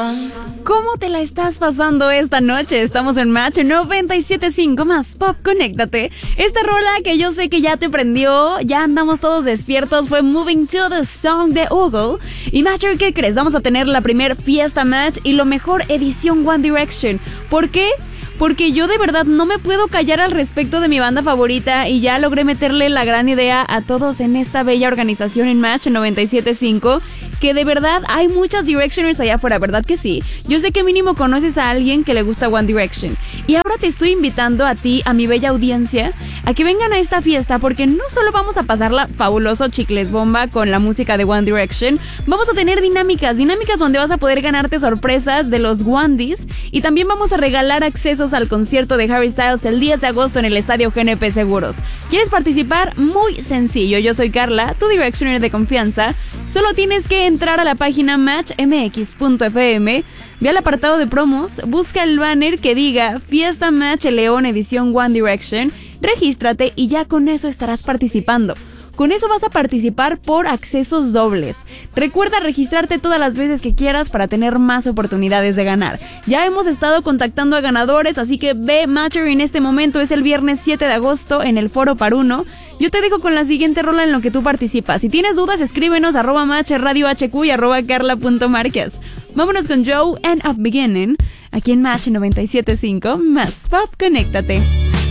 ¿Cómo te la estás pasando esta noche? Estamos en Match 97.5 más Pop, conéctate. Esta rola que yo sé que ya te prendió, ya andamos todos despiertos, fue Moving to the Song de Ogle. Y Match, ¿qué crees? Vamos a tener la primer fiesta Match y lo mejor edición One Direction. ¿Por qué? Porque yo de verdad no me puedo callar al respecto de mi banda favorita y ya logré meterle la gran idea a todos en esta bella organización en Match 97.5, que de verdad hay muchas Directioners allá afuera, ¿verdad que sí? Yo sé que mínimo conoces a alguien que le gusta One Direction. Y ahora te estoy invitando a ti, a mi bella audiencia, a que vengan a esta fiesta porque no solo vamos a pasarla fabuloso chicles bomba con la música de One Direction, vamos a tener dinámicas donde vas a poder ganarte sorpresas de los Onedies y también vamos a regalar accesos al concierto de Harry Styles el 10 de agosto en el Estadio GNP Seguros. ¿Quieres participar? Muy sencillo, yo soy Carla, tu Directioner de confianza. Solo tienes que entrar a la página matchmx.fm, ve al apartado de promos, busca el banner que diga Fiesta Match León edición One Direction, regístrate y ya con eso estarás participando. Con eso vas a participar por accesos dobles. Recuerda registrarte todas las veces que quieras para tener más oportunidades de ganar. Ya hemos estado contactando a ganadores, así que ve Matcher en este momento, es el viernes 7 de agosto en el Foro Paruno. Yo te dejo con la siguiente rola en lo que tú participas. Si tienes dudas, escríbenos @matchradiohq y @carla.marquez. Vámonos con Joe and Up Beginning, aquí en Match 97.5, más Pop, conéctate.